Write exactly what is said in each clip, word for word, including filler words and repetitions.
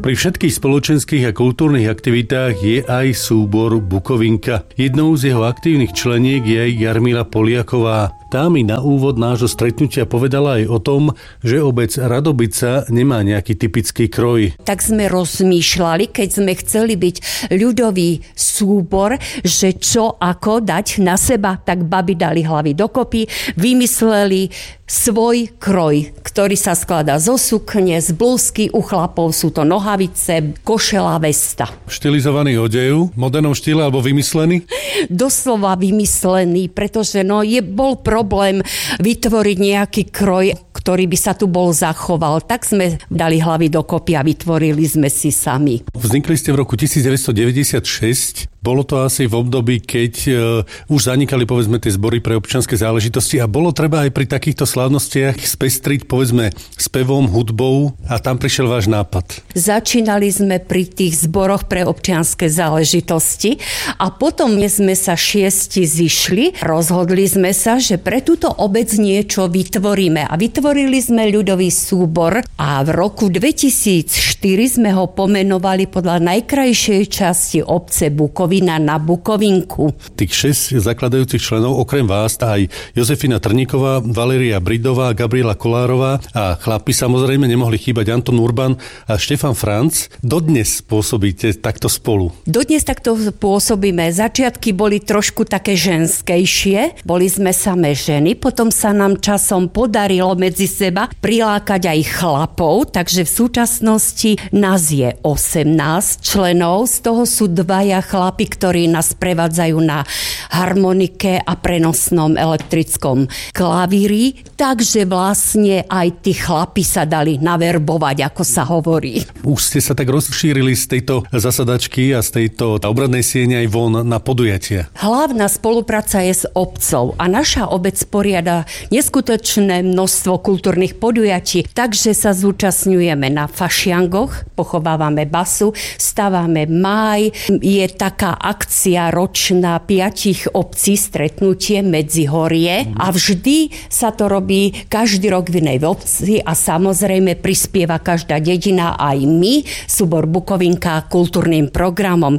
Pri všetkých spoločenských a kultúrnych aktivitách je aj súbor Bukovinka. Jednou z jeho aktívnych členiek je Jarmila Poliaková. Tá mi na úvod nášho stretnutia povedala aj o tom, že obec Radobica nemá nejaký typický kroj. Tak sme rozmýšľali, keď sme chceli byť ľudový súbor, že čo ako dať na seba, tak baby dali hlavy dokopy, vymysleli svoj kroj, ktorý sa skladá zo sukne, z blúzky, u chlapov sú to nohavice, košela, vesta. Štilizovaný odev, v modernom štýle alebo vymyslený? Doslova vymyslený, pretože no, je, bol problém vytvoriť nejaký kroj, ktorý by sa tu bol zachoval. Tak sme dali hlavy dokopy a vytvorili sme si sami. Vznikli ste v roku devätnásťstodeväťdesiatšesť. Bolo to asi v období, keď uh, už zanikali, povedzme, tie zbory pre občianske záležitosti a bolo treba aj pri takýchto slávnostiach spestriť, povedzme, spevom, hudbou a tam prišiel váš nápad. Začínali sme pri tých zboroch pre občianske záležitosti a potom sme sa šiesti zišli. Rozhodli sme sa, že pre túto obec niečo vytvoríme a vytvorili sme ľudový súbor a v roku dvetisícštyri sme ho pomenovali podľa najkrajšej časti obce Bukovina na Bukovinku. Tých šesť zakladajúcich členov, okrem vás, tá aj Jozefina Trníková, Valéria Bridová, Gabriela Kolárová a chlapi samozrejme nemohli chýbať Anton Urban a Štefan Franc. Dodnes pôsobíte takto spolu? Dodnes takto pôsobíme. Začiatky boli trošku také ženskejšie. Boli sme samé ženy, potom sa nám časom podarilo medzi seba prilákať aj chlapov, takže v súčasnosti nás je osemnásť členov, z toho sú dvaja chlapi, ktorí nás prevádzajú na harmonike a prenosnom elektrickom klavíri, takže vlastne aj tí chlapi sa dali naverbovať, ako sa hovorí. Už ste sa tak rozšírili z tejto zasadačky a z tejto obradnej siene aj von na podujatia. Hlavná spolupráca je s obcov a naša obec poriada neskutočné množstvo kultúrnych podujatí, takže sa zúčastňujeme na fašiangoch, pochovávame basu, stávame máj, je taká akcia ročná piatich obcí, stretnutie medzi horie a vždy sa to robí každý rok v inej obci a samozrejme prispieva každá dedina, aj my, súbor Bukovinka, kultúrnym programom.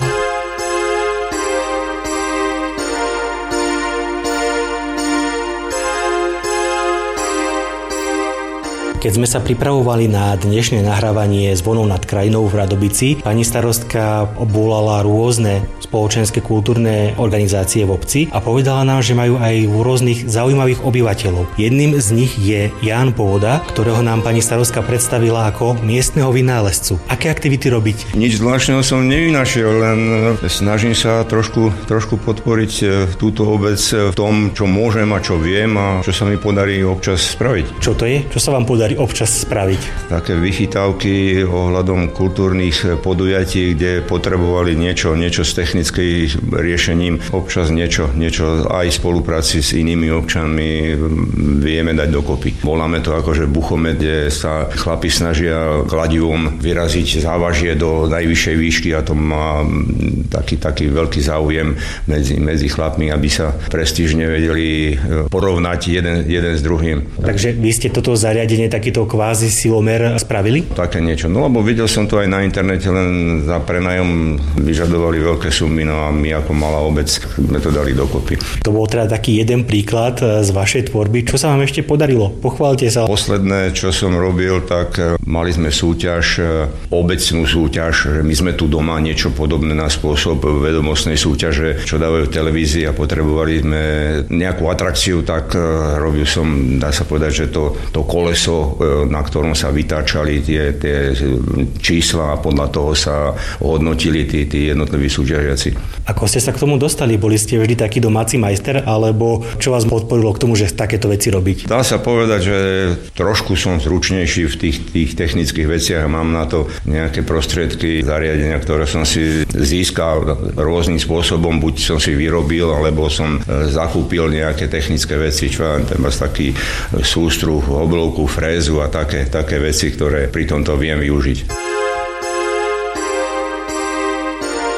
Keď sme sa pripravovali na dnešné nahrávanie Zvonov nad krajinou v Radobici, pani starostka obvolala rôzne spoločenské kultúrne organizácie v obci a povedala nám, že majú aj rôznych zaujímavých obyvateľov. Jedným z nich je Ján Povoda, ktorého nám pani starostka predstavila ako miestneho vynálezcu. Aké aktivity robiť? Nič zvláštneho som nevynašiel, len snažím sa trošku, trošku podporiť túto obec v tom, čo môžem a čo viem a čo sa mi podarí občas spraviť. Čo to je? Čo sa vám podarí občas spraviť? Také vychytávky ohľadom kultúrnych podujatí, kde potrebovali niečo, niečo s technickým riešením, občas niečo, niečo aj v spolupráci s inými občanmi vieme dať dokopy. Voláme to akože buchomet, kde sa chlapi snažia kladivom vyraziť závažie do najvyššej výšky a to má taký, taký veľký záujem medzi, medzi chlapmi, aby sa prestížne vedeli porovnať jeden, jeden s druhým. Takže vy ste toto zariadenie takýto kvázi silomer spravili? Také niečo. No lebo videl som to aj na internete, len za prenajom vyžadovali veľké sumy, no a my ako malá obec sme to dali dokopy. To bol teda taký jeden príklad z vašej tvorby. Čo sa vám ešte podarilo? Pochválte sa. Posledné, čo som robil, tak mali sme súťaž, obecnú súťaž, že my sme tu doma niečo podobné na spôsob vedomostnej súťaže, čo dávajú v televízii a potrebovali sme nejakú atrakciu, tak robil som, dá sa povedať, že to, to koleso, na ktorom sa vytáčali tie, tie čísla a podľa toho sa hodnotili tí, tí jednotliví súťažiaci. Ako ste sa k tomu dostali? Boli ste vždy taký domáci majster, alebo čo vás podporilo k tomu, že takéto veci robiť? Dá sa povedať, že trošku som zručnejší v tých, tých technických veciach a mám na to nejaké prostriedky, zariadenia, ktoré som si získal rôznym spôsobom, buď som si vyrobil, alebo som zakúpil nejaké technické veci, čo ja ten taký sústruh, oblovku, frézu a také, také veci, ktoré pri tomto viem využiť.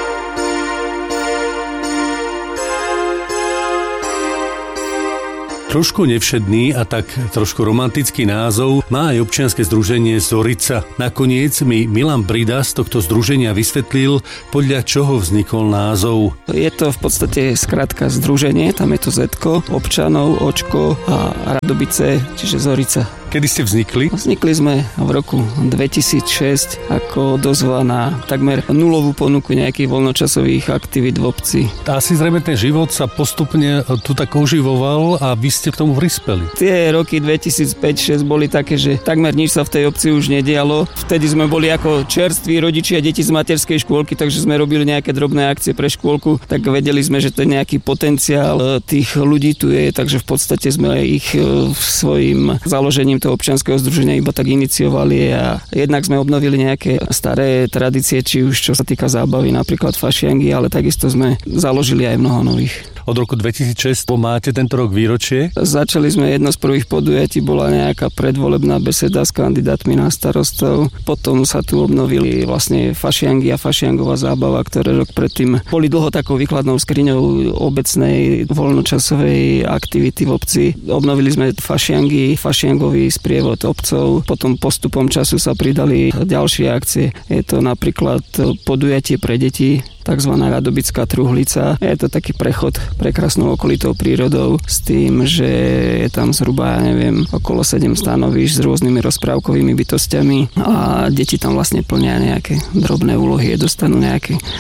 Čo Trošku nevšedný a tak trošku romantický názov má aj občianske združenie Zorica. Nakoniec mi Milan Brida z tohto združenia vysvetlil, podľa čoho vznikol názov. Je to v podstate skratka združenie, tam je to Zetko, občanov, Očko a Radobice, čiže Zorica. Kedy ste vznikli? Vznikli sme v roku dvetisícšesť ako dozva na takmer nulovú ponuku nejakých voľnočasových aktivít v obci. Asi zrejme ten život sa postupne tu tak oživoval a vy ste k tomu prispeli. Tie roky dvetisícpäť šesť boli také, že takmer nič sa v tej obci už nedialo. Vtedy sme boli ako čerství rodičia deti z materskej škôlky, takže sme robili nejaké drobné akcie pre škôlku, tak vedeli sme, že to je nejaký potenciál tých ľudí tu je, takže v podstate sme ich svojim založením toho občianskeho združenia iba tak iniciovali a jednak sme obnovili nejaké staré tradície, či už čo sa týka zábavy, napríklad fašiangy, ale takisto sme založili aj mnoho nových. Od roku dvetisícšesť máte tento rok výročie? Začali sme, jedno z prvých podujatí bola nejaká predvolebná beseda s kandidátmi na starostov. Potom sa tu obnovili vlastne fašiangy a fašiangová zábava, ktoré rok predtým boli dlho takou výkladnou skriňou obecnej voľnočasovej aktivity v obci. Obnovili sme fašiangy, fašiangový sprievod obcov. Potom postupom času sa pridali ďalšie akcie. Je to napríklad podujatie pre deti, takzvaná Radobická truhlica. Je to taký prechod prekrásnou okolitou prírodou s tým, že je tam zhruba, ja neviem, okolo sedem stanovíš s rôznymi rozprávkovými bytostiami a deti tam vlastne plnia nejaké drobné úlohy, dostanú nejaké